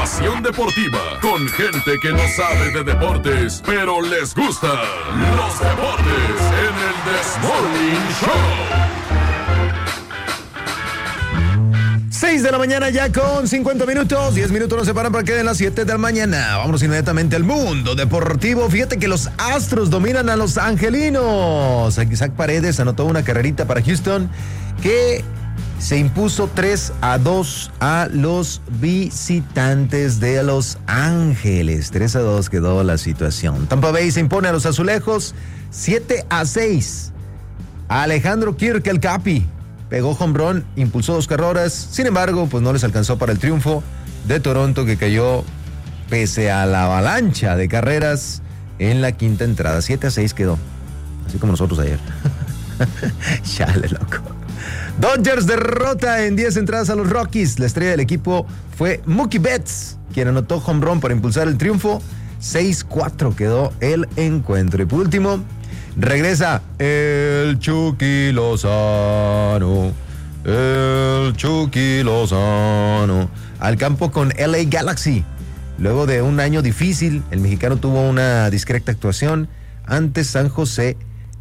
Información deportiva con gente que no sabe de deportes, pero les gusta los deportes en el This Morning Show. 6 de la mañana ya con 50 minutos. 10 minutos nos separan para que den las 7 de la mañana. Vámonos inmediatamente al mundo deportivo. Fíjate que los Astros dominan a los angelinos. Isaac Paredes anotó una carrerita para Houston que se impuso 3-2 a los visitantes de Los Ángeles. 3-2 quedó la situación. Tampa Bay se impone a los Azulejos 7-6. Alejandro Kirk, el Capi, pegó home run, impulsó 2 carreras. Sin embargo, pues no les alcanzó para el triunfo de Toronto, que cayó pese a la avalancha de carreras en la quinta entrada. 7-6 quedó, así como nosotros ayer. Chale, loco. Dodgers derrota en 10 entradas a los Rockies. La estrella del equipo fue Mookie Betts, quien anotó home run para impulsar el triunfo. 6-4 quedó el encuentro. Y por último, regresa el Chucky Lozano. El Chucky Lozano al campo con LA Galaxy. Luego de un año difícil, el mexicano tuvo una discreta actuación ante San José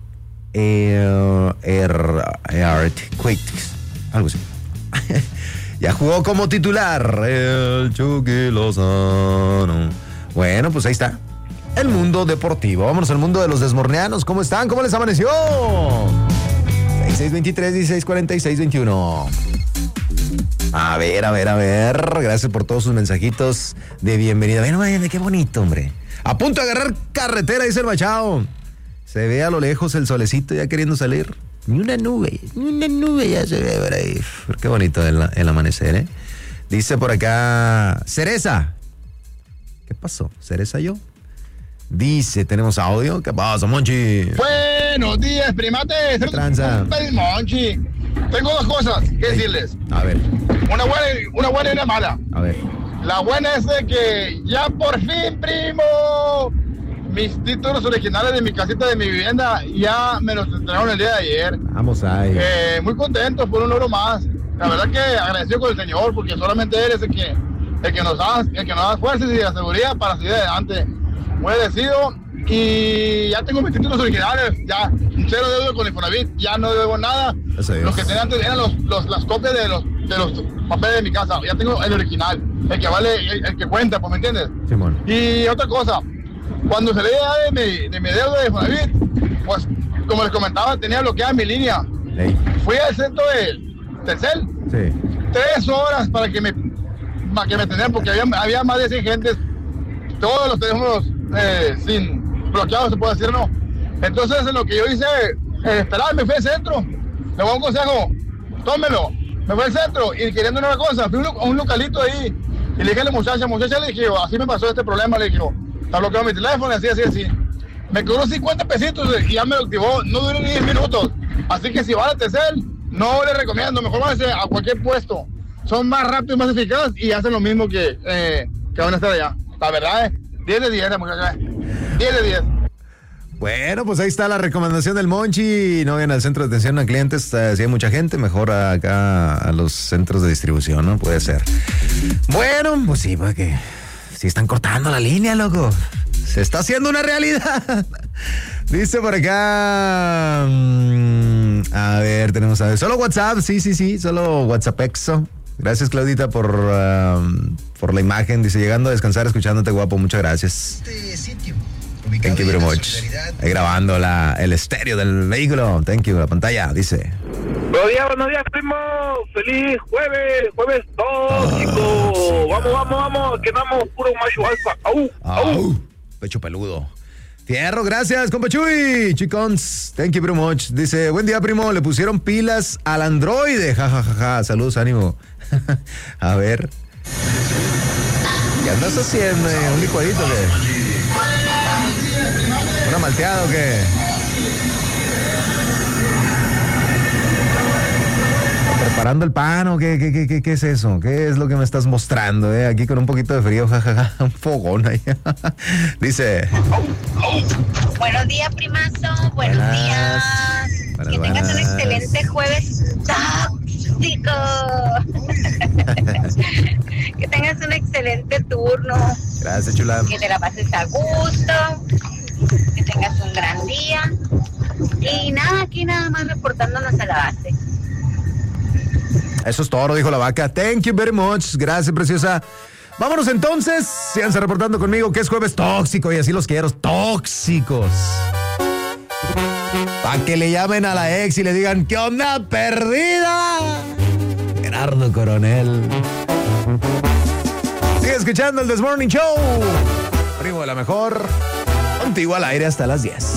Earthquakes, algo así. Ya jugó como titular el Chucky Lozano. Bueno, pues ahí está el mundo deportivo. Vámonos al mundo de los desmorneanos. ¿Cómo están? ¿Cómo les amaneció? 6623-1646-21. A ver. Gracias por todos sus mensajitos de bienvenida. Ven, qué bonito, hombre. A punto de agarrar carretera, dice el Machado. Se ve a lo lejos el solecito ya queriendo salir. Ni una nube ya se ve por ahí. Qué bonito el amanecer, ¿eh? Dice por acá, Cereza. ¿Qué pasó? ¿Cereza yo? Dice, ¿tenemos audio? ¿Qué pasa, Monchi? Buenos días, primates. Tranza. Monchi. Tengo 2 cosas que decirles. A ver. Una buena y una mala. A ver. La buena es de que ya por fin, primo, mis títulos originales de mi casita, de mi vivienda, ya me los entregaron el día de ayer. Vamos ahí. Muy contento por un logro más. La verdad que agradecido con el Señor, porque solamente Él es el que nos da fuerzas y la seguridad para seguir adelante. Muy agradecido, y ya tengo mis títulos originales, ya 0 deuda con Infonavit, ya no debo nada. Los que tenía antes eran las copias de los papeles de mi casa. Ya tengo el original, el que vale, el que cuenta, pues, ¿me entiendes? Simón. Y otra cosa, cuando salí de mi deuda de Infonavit, pues, como les comentaba, tenía bloqueada mi línea. Hey. Fui al centro de Telcel. Sí. 3 horas para que me tenían, porque había más de 100 gentes, todos los teléfonos sin bloqueados, se puede decir, ¿no? Entonces, lo que yo hice, esperar, me fui al centro. Le voy a un consejo, tómelo. Me fui al centro y queriendo una cosa, fui a un localito ahí y le dije a la muchacha, le dije, así me pasó este problema, le dije, está bloqueado mi teléfono, así. Me cobró 50 pesitos y ya me lo activó, no duró ni 10 minutos. Así que si van a Telcel, no les recomiendo, mejor váyanse a cualquier puesto. Son más rápidos, más eficaces y hacen lo mismo que van a estar allá. La verdad, 10 de 10, muchacha. 10 de 10. Bueno, pues ahí está la recomendación del Monchi. No vayan al centro de atención a clientes. Si hay mucha gente, mejor acá a los centros de distribución, ¿no? Puede ser. Bueno, pues sí, porque sí están cortando la línea, loco. Se está haciendo una realidad. Dice por acá. A ver, tenemos a ver. Solo WhatsApp, sí, solo WhatsApp Exo. Gracias, Claudita, por la imagen. Dice, llegando a descansar, escuchándote, guapo. Muchas gracias. Thank you very much. Ahí grabando el estéreo del vehículo. Thank you, la pantalla, dice. Buenos días, primo. Feliz jueves 2, chicos. Vamos, quedamos puro macho alfa. Au. Pecho peludo. Fierro, gracias, compa Chuy. Chicons, thank you very much. Dice, buen día, primo. Le pusieron pilas al androide. Ja. Saludos, ánimo. A ver. ¿Qué andas haciendo? ¿Un licuadito o qué? ¿Una malteada o qué? ¿Preparando el pan o qué es eso? ¿Qué es lo que me estás mostrando? Aquí con un poquito de frío, jajaja, un fogón ahí. Dice. Buenos días, primazo. Buenos días. Que tengas un excelente jueves tóxico. Que tengas tengas un excelente turno. Gracias, chula. Que te la pases a gusto. Que tengas un gran día. Y nada, aquí nada más reportándonos a la base. Eso es todo, dijo la vaca. Thank you very much. Gracias, preciosa. Vámonos entonces. Síganse reportando conmigo que es jueves tóxico y así los quiero. Tóxicos. Para que le llamen a la ex y le digan, ¿qué onda, perdida? Gerardo Coronel. Sigue escuchando el This Morning Show. Primo de la mejor. Contigo al aire hasta las 10.